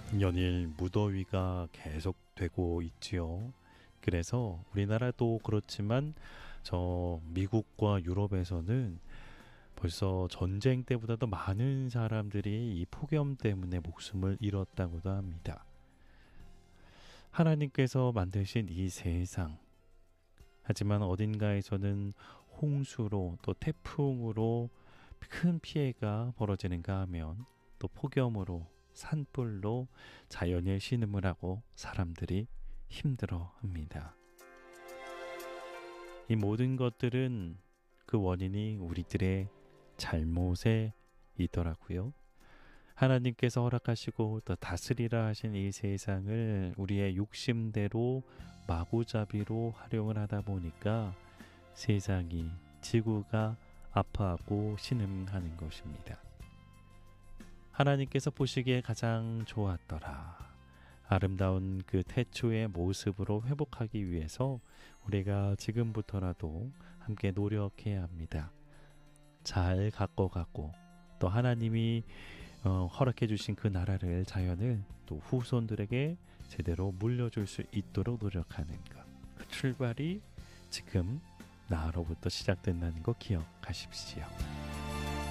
연일 무더위가 계속되고 있지요. 그래서 우리나라도 그렇지만 미국과 유럽에서는 벌써 전쟁 때보다도 많은 사람들이 이 폭염 때문에 목숨을 잃었다고도 합니다. 하나님께서 만드신 이 세상, 하지만 어딘가에서는 홍수로 또 태풍으로 큰 피해가 벌어지는가 하면 또 폭염으로 산불로 자연의 신음을 하고 사람들이 힘들어합니다. 이 모든 것들은 그 원인이 우리들의 잘못에 있더라고요. 하나님께서 허락하시고 또 다스리라 하신 이 세상을 우리의 욕심대로 마구잡이로 활용을 하다 보니까 세상이, 지구가 아파하고 신음하는 것입니다. 하나님께서 보시기에 가장 좋았더라. 아름다운 그 태초의 모습으로 회복하기 위해서 우리가 지금부터라도 함께 노력해야 합니다. 잘 가꿔가고 또 하나님이 허락해 주신 그 나라를, 자연을 또 후손들에게 제대로 물려줄 수 있도록 노력하는 것. 그 출발이 지금 나로부터 시작된다는 거 기억하십시오.